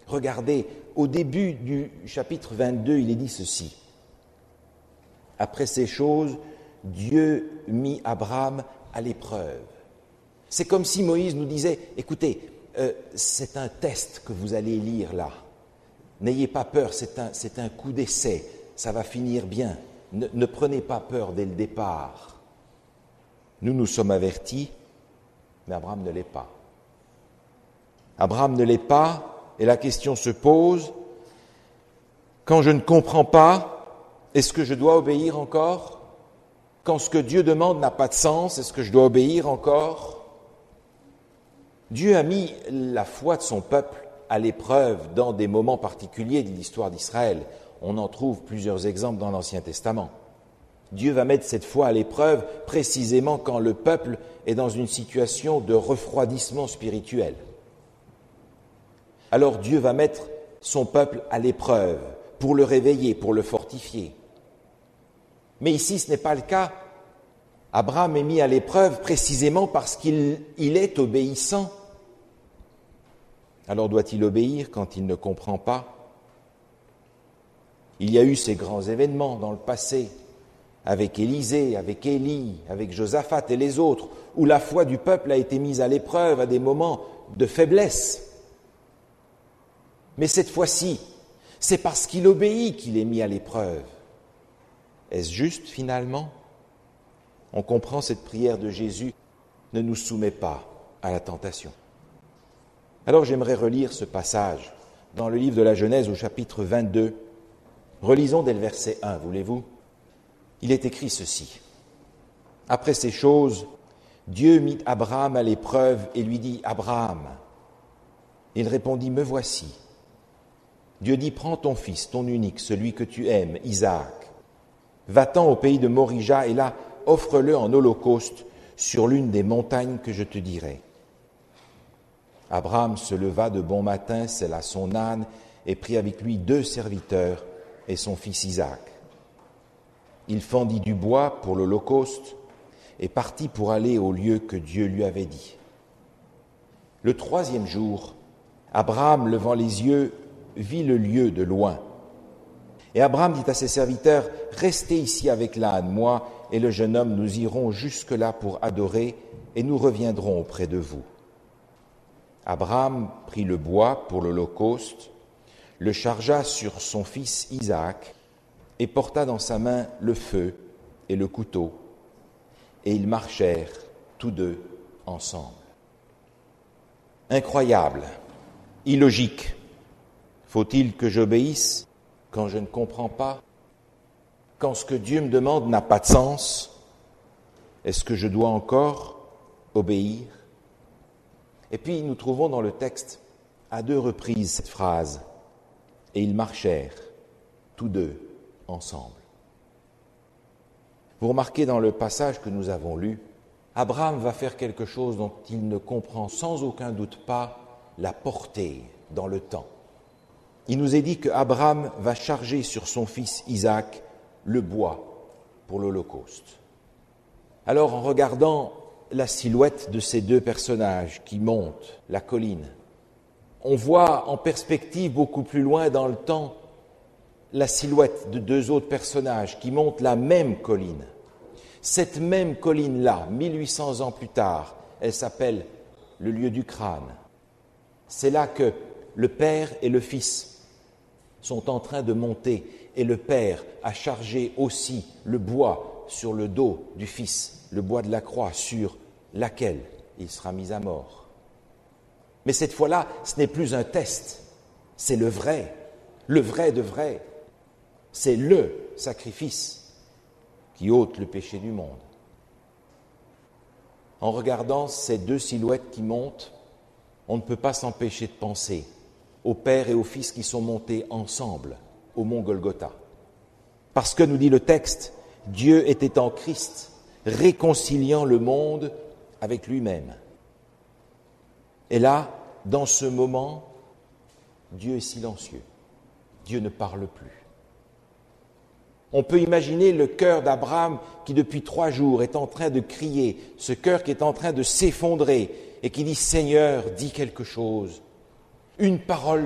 Regardez, au début du chapitre 22, il est dit ceci. Après ces choses, Dieu mit Abraham à l'épreuve. C'est comme si Moïse nous disait, écoutez, c'est un test que vous allez lire là. N'ayez pas peur, c'est un coup d'essai, ça va finir bien. Ne prenez pas peur dès le départ. Nous sommes avertis, mais Abraham ne l'est pas. Abraham ne l'est pas, et la question se pose, quand je ne comprends pas, est-ce que je dois obéir encore ? Quand ce que Dieu demande n'a pas de sens, est-ce que je dois obéir encore ? Dieu a mis la foi de son peuple à l'épreuve dans des moments particuliers de l'histoire d'Israël. On en trouve plusieurs exemples dans l'Ancien Testament. Dieu va mettre cette foi à l'épreuve précisément quand le peuple est dans une situation de refroidissement spirituel. Alors Dieu va mettre son peuple à l'épreuve pour le réveiller, pour le fortifier. Mais ici, ce n'est pas le cas. Abraham est mis à l'épreuve précisément parce qu'il est obéissant. Alors doit-il obéir quand il ne comprend pas ? Il y a eu ces grands événements dans le passé, avec Élisée, avec Élie, avec Josaphat et les autres, où la foi du peuple a été mise à l'épreuve à des moments de faiblesse. Mais cette fois-ci, c'est parce qu'il obéit qu'il est mis à l'épreuve. Est-ce juste finalement ? On comprend cette prière de Jésus, ne nous soumets pas à la tentation. Alors j'aimerais relire ce passage dans le livre de la Genèse au chapitre 22. Relisons dès le verset 1, voulez-vous ? Il est écrit ceci. Après ces choses, Dieu mit Abraham à l'épreuve et lui dit, « Abraham !» Il répondit, « Me voici. » Dieu dit, « Prends ton fils, ton unique, celui que tu aimes, Isaac. Va-t'en au pays de Morija et là, offre-le en holocauste sur l'une des montagnes que je te dirai. » Abraham se leva de bon matin, sella son âne et prit avec lui 2 serviteurs et son fils Isaac. Il fendit du bois pour l'holocauste et partit pour aller au lieu que Dieu lui avait dit. Le 3e jour, Abraham, levant les yeux, vit le lieu de loin. Et Abraham dit à ses serviteurs, « Restez ici avec l'âne, moi et le jeune homme, nous irons jusque-là pour adorer et nous reviendrons auprès de vous. » Abraham prit le bois pour l'holocauste, le chargea sur son fils Isaac et porta dans sa main le feu et le couteau, et ils marchèrent tous deux ensemble. Incroyable, illogique. Faut-il que j'obéisse quand je ne comprends pas ? Quand ce que Dieu me demande n'a pas de sens, est-ce que je dois encore obéir ? Et puis nous trouvons dans le texte à 2 reprises cette phrase « Et ils marchèrent tous deux ensemble ». Vous remarquez dans le passage que nous avons lu, Abraham va faire quelque chose dont il ne comprend sans aucun doute pas la portée dans le temps. Il nous est dit qu'Abraham va charger sur son fils Isaac le bois pour l'holocauste. Alors en regardant la silhouette de ces 2 personnages qui montent la colline, on voit en perspective beaucoup plus loin dans le temps la silhouette de 2 autres personnages qui montent la même colline. Cette même colline-là, 1800 ans plus tard, elle s'appelle le lieu du crâne. C'est là que le père et le fils sont en train de monter et le père a chargé aussi le bois sur le dos du fils, le bois de la croix sur laquelle il sera mis à mort. Mais cette fois-là, ce n'est plus un test, c'est le vrai de vrai. C'est le sacrifice qui ôte le péché du monde. En regardant ces 2 silhouettes qui montent, on ne peut pas s'empêcher de penser au Père et au Fils qui sont montés ensemble au mont Golgotha. Parce que, nous dit le texte, Dieu était en Christ, réconciliant le monde avec lui-même. Et là, dans ce moment, Dieu est silencieux. Dieu ne parle plus. On peut imaginer le cœur d'Abraham qui, depuis 3 jours, est en train de crier, ce cœur qui est en train de s'effondrer et qui dit « Seigneur, dis quelque chose, une parole